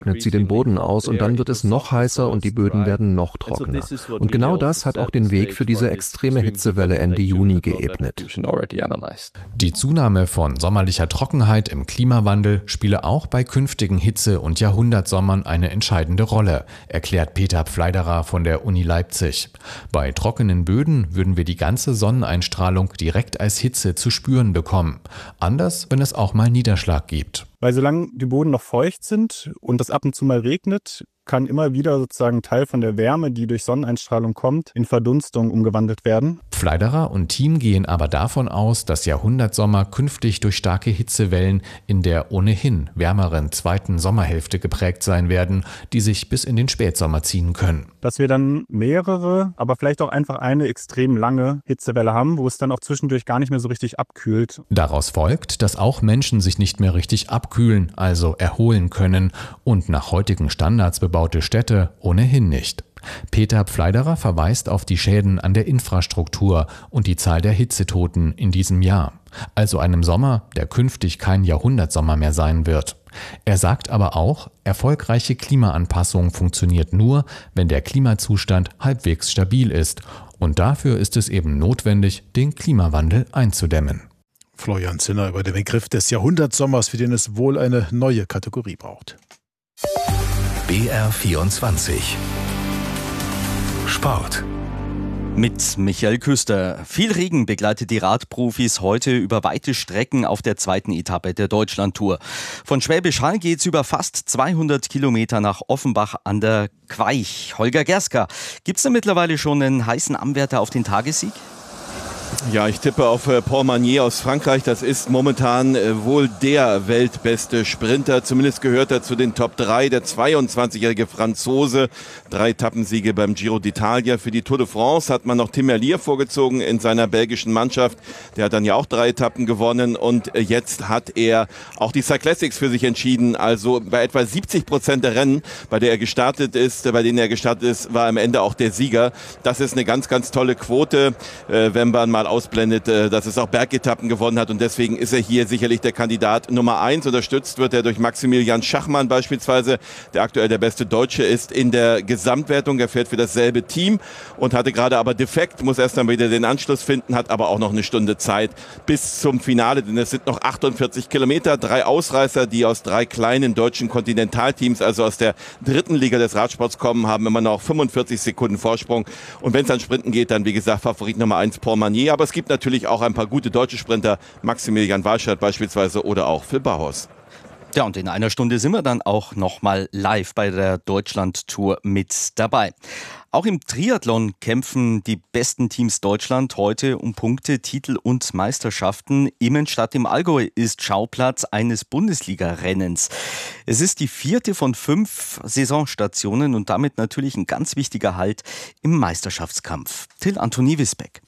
trocknet sie den Boden aus und dann wird es noch heißer und die Böden werden noch trockener. Und genau das hat auch den Weg für diese extreme Hitzewelle Ende Juni geebnet. Die Zunahme von sommerlicher Trockenheit im Klimawandel spiele auch bei künftigen Hitze- und Jahrhundertsommern eine entscheidende Rolle, erklärt Peter Pfleiderer von der Uni Leipzig. Bei trockenen Böden würden wir die ganze Sonneneinstrahlung direkt als Hitze zu spüren bekommen. Anders, wenn es auch mal Niederschlag gibt. Weil solange die Böden noch feucht sind und es ab und zu mal regnet, kann immer wieder sozusagen Teil von der Wärme, die durch Sonneneinstrahlung kommt, in Verdunstung umgewandelt werden. Pfleiderer und Team gehen aber davon aus, dass Jahrhundertsommer künftig durch starke Hitzewellen in der ohnehin wärmeren zweiten Sommerhälfte geprägt sein werden, die sich bis in den Spätsommer ziehen können. Dass wir dann mehrere, aber vielleicht auch einfach eine extrem lange Hitzewelle haben, wo es dann auch zwischendurch gar nicht mehr so richtig abkühlt. Daraus folgt, dass auch Menschen sich nicht mehr richtig abkühlen, also erholen können und nach heutigen Standards bebaute Städte ohnehin nicht. Peter Pfleiderer verweist auf die Schäden an der Infrastruktur und die Zahl der Hitzetoten in diesem Jahr. Also einem Sommer, der künftig kein Jahrhundertsommer mehr sein wird. Er sagt aber auch, erfolgreiche Klimaanpassung funktioniert nur, wenn der Klimazustand halbwegs stabil ist. Und dafür ist es eben notwendig, den Klimawandel einzudämmen. Florian Zinner über den Begriff des Jahrhundertsommers, für den es wohl eine neue Kategorie braucht. BR24 Sport. Mit Michael Küster. Viel Regen begleitet die Radprofis heute über weite Strecken auf der zweiten Etappe der Deutschlandtour. Von Schwäbisch Hall geht's über fast 200 Kilometer nach Offenbach an der Queich. Holger Gerska, gibt's da mittlerweile schon einen heißen Anwärter auf den Tagessieg? Ja, ich tippe auf Paul Magnier aus Frankreich. Das ist momentan wohl der weltbeste Sprinter. Zumindest gehört er zu den Top 3. Der 22-jährige Franzose. 3 Etappensiege beim Giro d'Italia. Für die Tour de France hat man noch Tim Merlier vorgezogen in seiner belgischen Mannschaft. Der hat dann ja auch 3 Etappen gewonnen. Und jetzt hat er auch die Cyclassics für sich entschieden. Also bei etwa 70% der Rennen, bei denen er gestartet ist, war am Ende auch der Sieger. Das ist eine ganz, ganz tolle Quote, wenn man mal ausblendet, dass es auch Bergetappen gewonnen hat, und deswegen ist er hier sicherlich der Kandidat Nummer 1. Unterstützt wird er durch Maximilian Schachmann beispielsweise, der aktuell der beste Deutsche ist in der Gesamtwertung. Er fährt für dasselbe Team und hatte gerade aber defekt, muss erst dann wieder den Anschluss finden, hat aber auch noch eine Stunde Zeit bis zum Finale, denn es sind noch 48 Kilometer, 3 Ausreißer, die aus 3 kleinen deutschen Kontinentalteams, also aus der 3. Liga des Radsports kommen, haben immer noch 45 Sekunden Vorsprung, und wenn es an Sprinten geht, dann wie gesagt Favorit Nummer 1 Paul Magnier. Aber es gibt natürlich auch ein paar gute deutsche Sprinter, Maximilian Walscheid beispielsweise oder auch Phil Bauhaus. Ja, und in einer Stunde sind wir dann auch nochmal live bei der Deutschlandtour mit dabei. Auch im Triathlon kämpfen die besten Teams Deutschland heute um Punkte, Titel und Meisterschaften. Immenstadt im Allgäu ist Schauplatz eines Bundesliga-Rennens. Es ist die 4. von 5 Saisonstationen und damit natürlich ein ganz wichtiger Halt im Meisterschaftskampf. Till Antoni Wisbeck.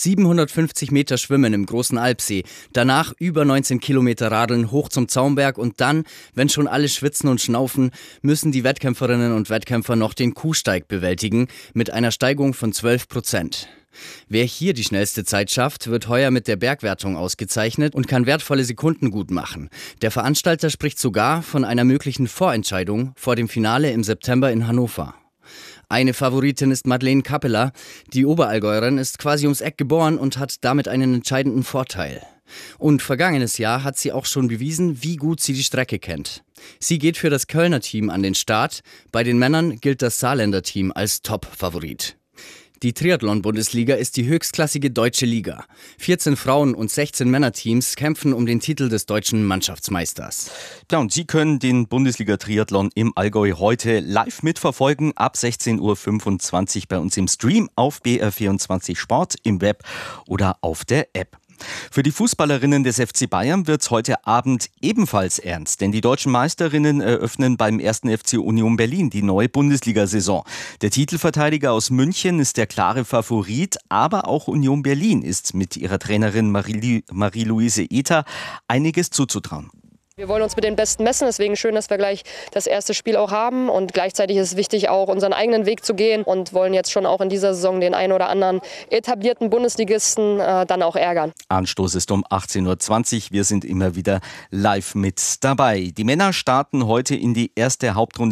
750 Meter Schwimmen im Großen Alpsee, danach über 19 Kilometer Radeln hoch zum Zaumberg und dann, wenn schon alle schwitzen und schnaufen, müssen die Wettkämpferinnen und Wettkämpfer noch den Kuhsteig bewältigen mit einer Steigung von 12%. Wer hier die schnellste Zeit schafft, wird heuer mit der Bergwertung ausgezeichnet und kann wertvolle Sekunden gut machen. Der Veranstalter spricht sogar von einer möglichen Vorentscheidung vor dem Finale im September in Hannover. Eine Favoritin ist Madeleine Kappeler. Die Oberallgäuerin ist quasi ums Eck geboren und hat damit einen entscheidenden Vorteil. Und vergangenes Jahr hat sie auch schon bewiesen, wie gut sie die Strecke kennt. Sie geht für das Kölner Team an den Start. Bei den Männern gilt das Saarländer Team als Top-Favorit. Die Triathlon-Bundesliga ist die höchstklassige deutsche Liga. 14 Frauen- und 16 Männerteams kämpfen um den Titel des deutschen Mannschaftsmeisters. Ja, und Sie können den Bundesliga-Triathlon im Allgäu heute live mitverfolgen, ab 16:25 Uhr bei uns im Stream auf BR24 Sport, im Web oder auf der App. Für die Fußballerinnen des FC Bayern wird's heute Abend ebenfalls ernst, denn die deutschen Meisterinnen eröffnen beim 1. FC Union Berlin die neue Bundesliga-Saison. Der Titelverteidiger aus München ist der klare Favorit, aber auch Union Berlin ist mit ihrer Trainerin Marie-Louise Ether einiges zuzutrauen. Wir wollen uns mit den Besten messen, deswegen schön, dass wir gleich das erste Spiel auch haben, und gleichzeitig ist es wichtig, auch unseren eigenen Weg zu gehen und wollen jetzt schon auch in dieser Saison den einen oder anderen etablierten Bundesligisten dann auch ärgern. Anstoß ist um 18:20 Uhr, wir sind immer wieder live mit dabei. Die Männer starten heute in die erste Hauptrunde